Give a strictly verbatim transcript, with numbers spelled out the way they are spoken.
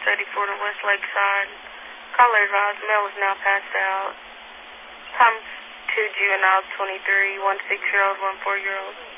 eighty-four to West Lakeside. Caller advised male is now passed out. Times two juveniles, twenty-three, one six-year-old, one four-year-old.